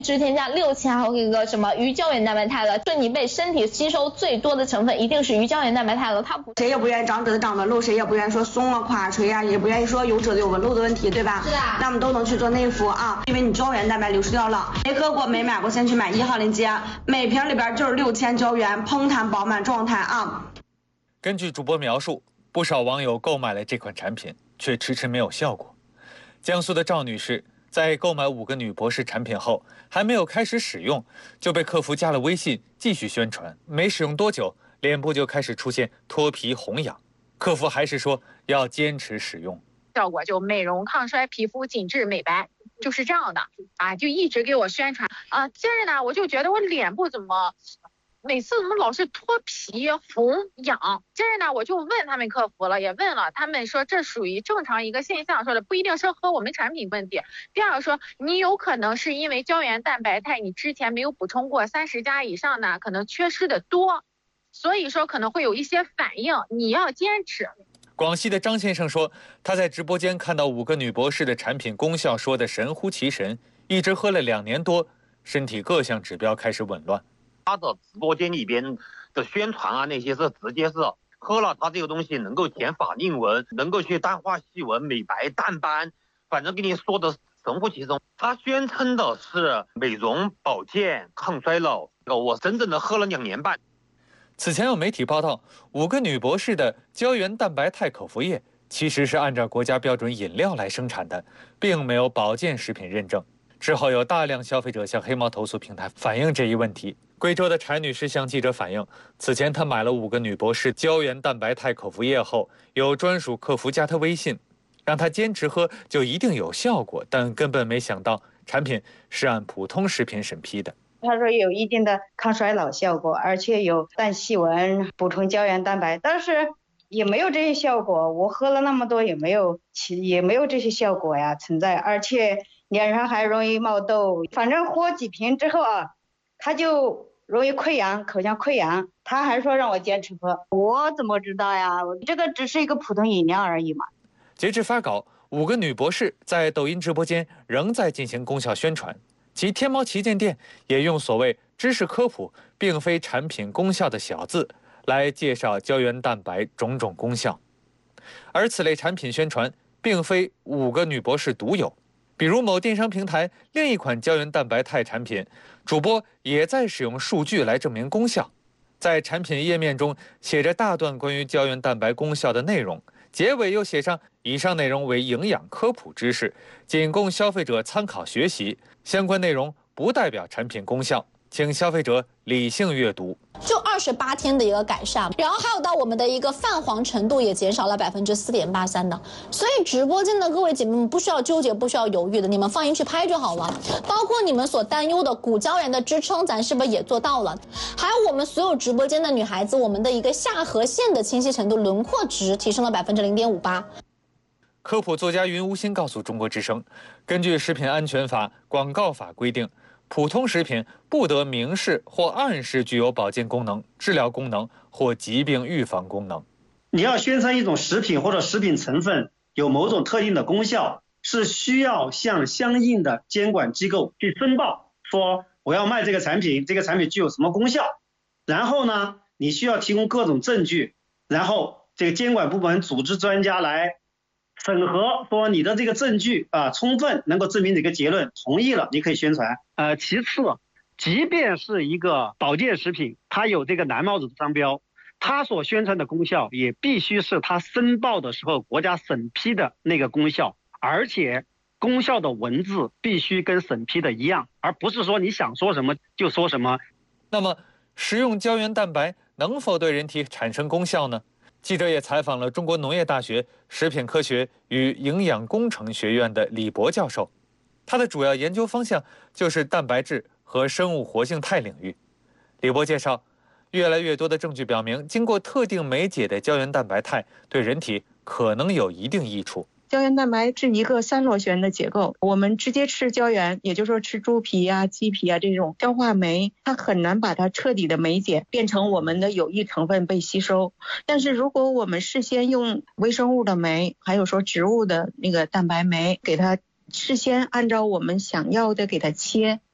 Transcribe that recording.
只添加6000毫克一个什么鱼胶原蛋白肽了，说你被身体吸收最多的成分一定是鱼胶原蛋白肽了，它不谁也不愿意长褶子长得露，谁也不愿意说松了垮垂啊，也不愿意说有褶子有纹路的问题，对吧？ 是的。 那我们都能去做内服啊，因为你胶原蛋白流失掉了。没喝过没买过先去买1号链接，每瓶里边就是6000胶原，嘭弹饱满状态啊。 根据主播描述，不少网友购买了这款产品，却迟迟没有效果。江苏的赵女士在购买5个女博士产品后，还没有开始使用，就被客服加了微信继续宣传。没使用多久，脸部就开始出现脱皮红痒，客服还是说要坚持使用。 效果就美容抗衰、皮肤紧致美白，就是这样的啊，就一直给我宣传啊。接着呢，我就觉得我脸部每次怎么老是脱皮红痒？接着呢，我就问他们客服了，也问了，他们说这属于正常一个现象，说的不一定是和我们产品问题。第二个说，你有可能是因为胶原蛋白肽你之前没有补充过30+以上呢，可能缺失的多，所以说可能会有一些反应，你要坚持。 广西的张先生说，他在直播间看到5个女博士的产品功效说的神乎其神，一直喝了2年多，身体各项指标开始紊乱。 他的直播间里边的宣传啊，那些是直接是喝了他这个东西能够减法令纹，能够去淡化细纹、美白淡斑，反正跟你说的神乎其神。他宣称的是美容保健抗衰老，我真正的喝了2年半。 此前有媒体报道，5个女博士的胶原蛋白肽口服液其实是按照国家标准饮料来生产的，并没有保健食品认证。之后有大量消费者向黑猫投诉平台反映这一问题。贵州的柴女士向记者反映，此前她买了5个女博士胶原蛋白肽口服液后，有专属客服加她微信，让她坚持喝就一定有效果，但根本没想到产品是按普通食品审批的。 他说有一定的抗衰老效果，而且有淡细纹、补充胶原蛋白，但是也没有这些效果。我喝了那么多也没有这些效果呀存在，而且脸上还容易冒痘。反正喝几瓶之后啊，他就容易溃疡，口腔溃疡。他还说让我坚持喝，我怎么知道呀？这个只是一个普通饮料而已嘛。 截至发稿，5个女博士在抖音直播间仍在进行功效宣传。其天猫旗舰店也用所谓知识科普并非产品功效的小字来介绍胶原蛋白种种功效，而此类产品宣传并非5个女博士独有，比如某电商平台另一款胶原蛋白肽产品，主播也在使用数据来证明功效，在产品页面中写着大段关于胶原蛋白功效的内容，结尾又写上以上内容为营养科普知识，仅供消费者参考学习，相关内容不代表产品功效，请消费者理性阅读。 就28天的一个改善，然后还有到我们的一个泛黄程度也减少了4.83%的，所以直播间的各位姐妹们不需要纠结，不需要犹豫的，你们放心去拍就好了。包括你们所担忧的骨胶原的支撑，咱是不是也做到了？还有我们所有直播间的女孩子，我们的一个下颌线的清晰程度、轮廓值提升了0.58%。 科普作家云无心告诉中国之声，根据食品安全法、广告法规定，普通食品不得明示或暗示具有保健功能、治疗功能或疾病预防功能。 你要宣称一种食品或者食品成分有某种特定的功效，是需要向相应的监管机构去申报，说我要卖这个产品，这个产品具有什么功效，然后呢，你需要提供各种证据，然后这个监管部门组织专家来审核，说你的这个证据充分能够证明这个结论，同意了你可以宣传。其次，即便是一个保健食品，它有这个蓝帽子的商标，它所宣传的功效也必须是它申报的时候国家审批的那个功效，而且功效的文字必须跟审批的一样，而不是说你想说什么就说什么。 那么，食用胶原蛋白能否对人体产生功效呢？记者也采访了中国农业大学食品科学与营养工程学院的李博教授，他的主要研究方向就是蛋白质和生物活性肽领域。李博介绍，越来越多的证据表明，经过特定酶解的胶原蛋白肽对人体可能有一定益处。 胶原蛋白是一个3螺旋的结构，我们直接吃胶原，也就是说吃猪皮啊、鸡皮啊这种消化酶，它很难把它彻底的酶解变成我们的有益成分被吸收。但是如果我们事先用微生物的酶，还有说植物的那个蛋白酶，给它事先按照我们想要的给它切，